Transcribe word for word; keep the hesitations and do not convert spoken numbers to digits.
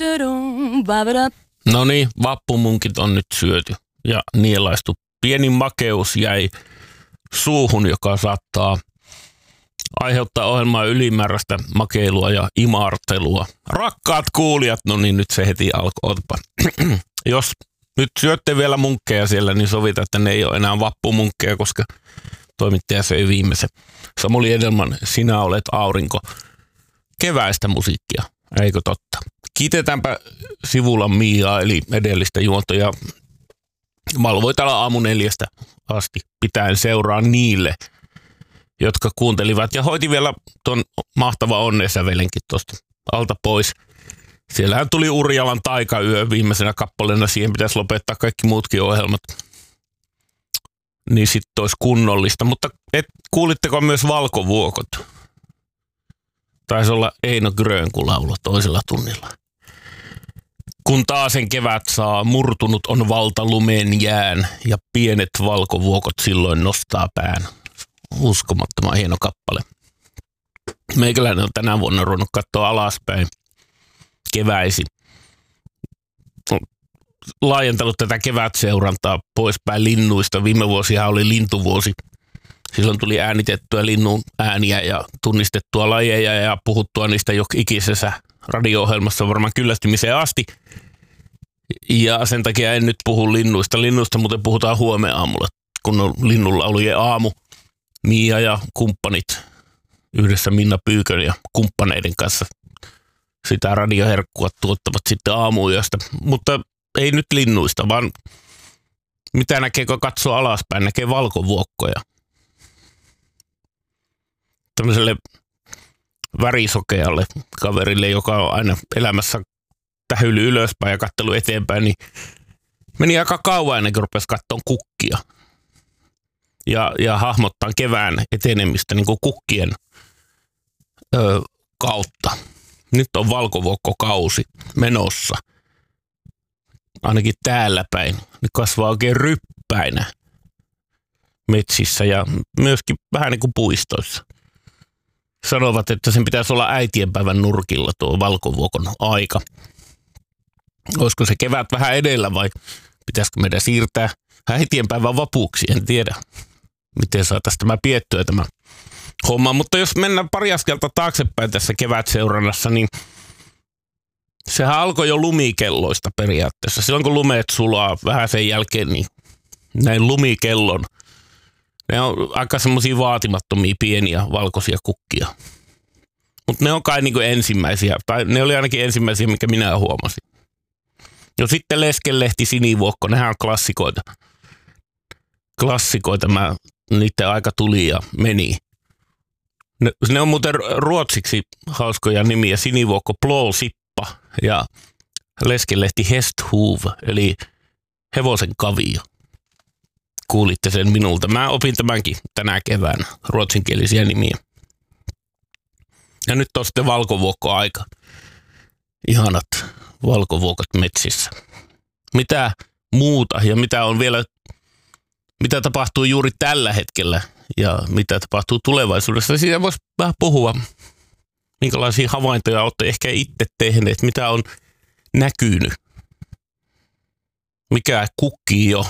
No niin, vappumunkit on nyt syöty ja nielaistu. Pieni makeus jäi suuhun, joka saattaa aiheuttaa ohjelmaa ylimääräistä makeilua ja imartelua. Rakkaat kuulijat, no niin nyt se heti alkoi. Otapa. Jos nyt syötte vielä munkkeja siellä, niin sovita, että ne ei ole enää vappumunkkeja, koska toimittaja söi viimeisen. Samuli Edelman, sinä olet aurinko. Keväistä musiikkia, eikö totta? Kiitetäänpä Sivulan Miaa, eli edellistä juontoja. Valvoi täällä aamu neljästä asti pitäen seuraa niille, jotka kuuntelivat. Ja hoiti vielä tuon mahtava onnensävelenkin tuosta alta pois. Siellähän tuli Urjalan taikayö viimeisenä kappaleena. Siihen pitäisi lopettaa kaikki muutkin ohjelmat. Niin sitten olisi kunnollista. Mutta et, kuulitteko myös Valkovuokot? Taisi olla Eino Grönku-laulu toisella tunnilla. Kun taasen kevät saa, murtunut on valta lumeen jään ja pienet valkovuokot silloin nostaa pään. Uskomattoman hieno kappale. Meikäläinen on tänä vuonna ruvennut katsoa alaspäin keväisin. Laajentanut tätä kevätseurantaa poispäin linnuista. Viime vuosihan oli lintuvuosi. Silloin tuli äänitettyä linnun ääniä ja tunnistettua lajeja ja puhuttua niistä jo ikisessä radio-ohjelmassa varmaan kyllästymiseen asti. Ja sen takia en nyt puhu linnuista. Linnuista muuten puhutaan huomenna aamulla, kun on linnunlaulujen aamu. Mia ja kumppanit yhdessä Minna Pyykön ja kumppaneiden kanssa sitä radioherkkua tuottavat sitten aamuyöstä. Mutta ei nyt linnuista, vaan mitä näkee, kun katsoo alaspäin, näkee valkovuokkoja. Tämmöiselle värisokealle kaverille, joka on aina elämässä tähyily ylöspäin ja kattelu eteenpäin, niin meni aika kauan ennen kuin rupesi katsomaan kukkia. Ja, ja hahmottaa kevään etenemistä niin kuin kukkien ö, kautta. Nyt on valkovuokkokausi menossa. Ainakin täällä päin. Ne kasvaa oikein ryppäinä metsissä ja myöskin vähän niin kuin puistoissa. Sanovat, että sen pitäisi olla äitienpäivän nurkilla tuo valkovuokon aika. Olisiko se kevät vähän edellä vai pitäisikö meidän siirtää äitienpäivän vapuuksi, en tiedä. Miten saataisiin tämä piettyä tämä homma. Mutta jos mennään pari askelta taaksepäin tässä kevätseurannassa, niin sehän alkoi jo lumikelloista periaatteessa. Silloin kun lumeet sulaa vähän sen jälkeen, niin näin lumikellon. Ne on aika semmoisia vaatimattomia pieniä valkoisia kukkia. Mutta ne on kai niinku ensimmäisiä, tai ne oli ainakin ensimmäisiä, mikä minä huomasin. No sitten leskelehti, sinivuokko, nehän on klassikoita. Klassikoita, mä, niiden aika tuli ja meni. Ne, ne on muuten ruotsiksi hauskoja nimiä, sinivuokko Blåsippa ja leskelehti Hästhuv, eli hevosen kavio. Kuulitte sen minulta. Mä opin tämänkin tänä keväänä, ruotsinkielisiä nimiä. Ja nyt on sitten valkovuokko-aika. Ihanat valkovuokot metsissä. Mitä muuta ja mitä on vielä, mitä tapahtuu juuri tällä hetkellä ja mitä tapahtuu tulevaisuudessa. Siitä voisi vähän puhua, minkälaisia havaintoja olette ehkä itse tehneet, mitä on näkynyt. Mikä kukkii jo